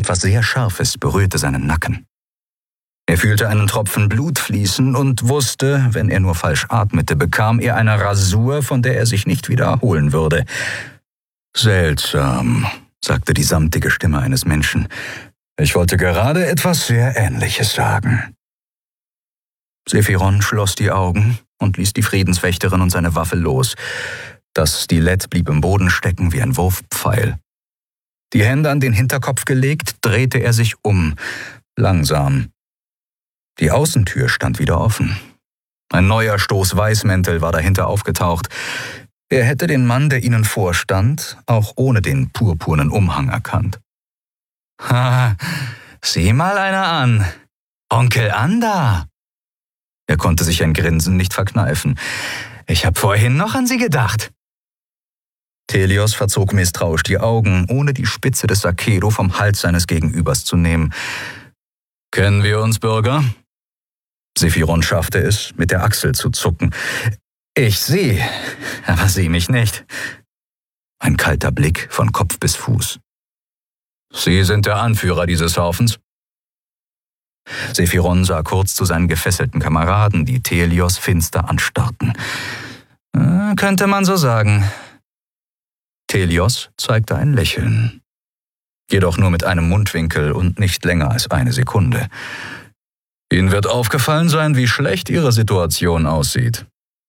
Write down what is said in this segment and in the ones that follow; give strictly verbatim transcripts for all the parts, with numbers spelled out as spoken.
Etwas sehr Scharfes berührte seinen Nacken. Er fühlte einen Tropfen Blut fließen und wusste, wenn er nur falsch atmete, bekam er eine Rasur, von der er sich nicht wieder erholen würde. »Seltsam«, sagte die samtige Stimme eines Menschen. »Ich wollte gerade etwas sehr Ähnliches sagen.« Sephiron schloss die Augen und ließ die Friedenswächterin und seine Waffe los. Das Stilett blieb im Boden stecken wie ein Wurfpfeil. Die Hände an den Hinterkopf gelegt, drehte er sich um, langsam. Die Außentür stand wieder offen. Ein neuer Stoß Weißmäntel war dahinter aufgetaucht. Er hätte den Mann, der ihnen vorstand, auch ohne den purpurnen Umhang erkannt. »Ha, sieh mal einer an. Onkel Anda!« Er konnte sich ein Grinsen nicht verkneifen. »Ich habe vorhin noch an Sie gedacht.« Telios verzog misstrauisch die Augen, ohne die Spitze des Sakedo vom Hals seines Gegenübers zu nehmen. »Kennen wir uns, Bürger?« Sephiron schaffte es, mit der Achsel zu zucken. »Ich Sie, aber Sie mich nicht.« Ein kalter Blick von Kopf bis Fuß. »Sie sind der Anführer dieses Haufens?« Sephiron sah kurz zu seinen gefesselten Kameraden, die Telios finster anstarrten. Äh, »Könnte man so sagen.« Telios zeigte ein Lächeln. Jedoch nur mit einem Mundwinkel und nicht länger als eine Sekunde. »Ihnen wird aufgefallen sein, wie schlecht Ihre Situation aussieht.«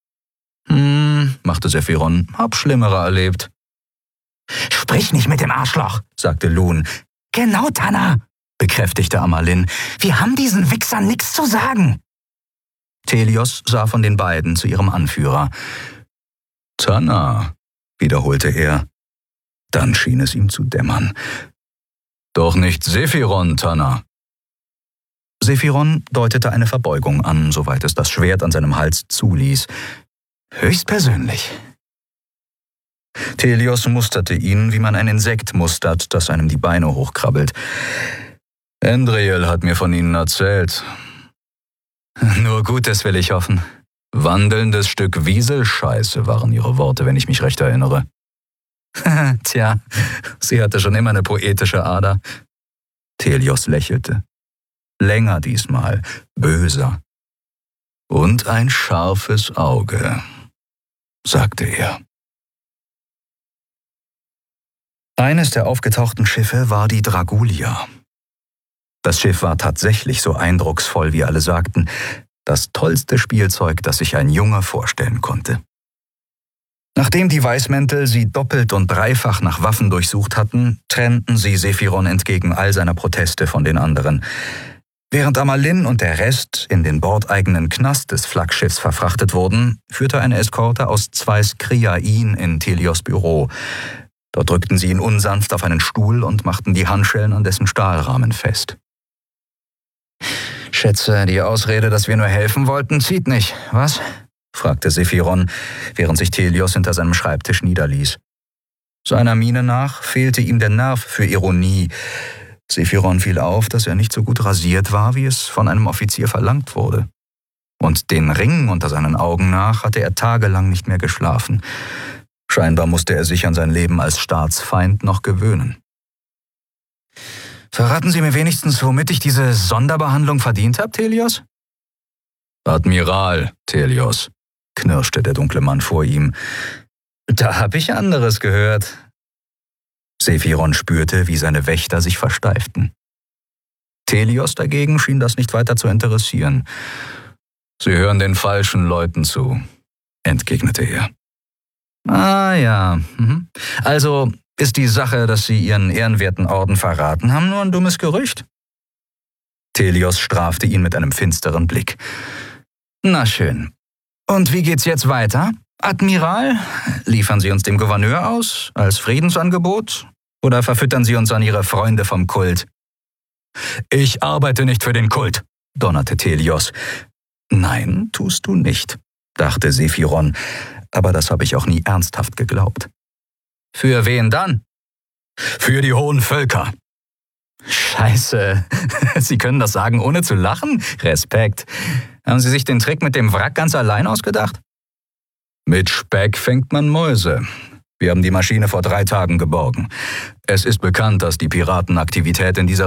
»Hm«, machte Sephiron, »hab Schlimmere erlebt.« »Sprich nicht mit dem Arschloch«, sagte Lun. »Genau, Tanna«, bekräftigte Amalin. »Wir haben diesen Wichsern nichts zu sagen.« Telios sah von den beiden zu ihrem Anführer. »Tanna«, wiederholte er. Dann schien es ihm zu dämmern. »Doch nicht Sephiron, Tanna.« Sephiron deutete eine Verbeugung an, soweit es das Schwert an seinem Hals zuließ. »Höchstpersönlich.« Telios musterte ihn, wie man ein Insekt mustert, das einem die Beine hochkrabbelt. »Endriel hat mir von Ihnen erzählt.« »Nur Gutes will ich hoffen.« »Wandelndes Stück Wieselscheiße« waren Ihre Worte, wenn ich mich recht erinnere. »Tja, sie hatte schon immer eine poetische Ader.« Telios lächelte. Länger diesmal, böser. »Und ein scharfes Auge«, sagte er. Eines der aufgetauchten Schiffe war die Dragulia. Das Schiff war tatsächlich so eindrucksvoll, wie alle sagten, das tollste Spielzeug, das sich ein Junge vorstellen konnte. Nachdem die Weißmäntel sie doppelt und dreifach nach Waffen durchsucht hatten, trennten sie Sephiron entgegen all seiner Proteste von den anderen. Während Amalin und der Rest in den bordeigenen Knast des Flaggschiffs verfrachtet wurden, führte eine Eskorte aus zwei Skria ihn in Telios Büro. Dort drückten sie ihn unsanft auf einen Stuhl und machten die Handschellen an dessen Stahlrahmen fest. »Schätze, die Ausrede, dass wir nur helfen wollten, zieht nicht, was?« fragte Sephiron, während sich Telios hinter seinem Schreibtisch niederließ. Seiner Miene nach fehlte ihm der Nerv für Ironie. Sephiron fiel auf, dass er nicht so gut rasiert war, wie es von einem Offizier verlangt wurde. Und den Ring unter seinen Augen nach hatte er tagelang nicht mehr geschlafen. Scheinbar musste er sich an sein Leben als Staatsfeind noch gewöhnen. »Verraten Sie mir wenigstens, womit ich diese Sonderbehandlung verdient habe, Telios?« »Admiral Telios«, knirschte der dunkle Mann vor ihm. »Da hab ich anderes gehört.« Sephiron spürte, wie seine Wächter sich versteiften. Telios dagegen schien das nicht weiter zu interessieren. »Sie hören den falschen Leuten zu«, entgegnete er. »Ah ja, mhm. Also ist die Sache, dass Sie Ihren ehrenwerten Orden verraten haben, nur ein dummes Gerücht?« Telios strafte ihn mit einem finsteren Blick. »Na schön. Und wie geht's jetzt weiter? Admiral, liefern Sie uns dem Gouverneur aus, als Friedensangebot? Oder verfüttern Sie uns an Ihre Freunde vom Kult?« »Ich arbeite nicht für den Kult«, donnerte Telios. »Nein, tust du nicht«, dachte Sephiron, aber das habe ich auch nie ernsthaft geglaubt. »Für wen dann?« »Für die hohen Völker.« »Scheiße, Sie können das sagen, ohne zu lachen? Respekt. Haben Sie sich den Trick mit dem Wrack ganz allein ausgedacht?« »Mit Speck fängt man Mäuse. Wir haben die Maschine vor drei Tagen geborgen. Es ist bekannt, dass die Piratenaktivität in dieser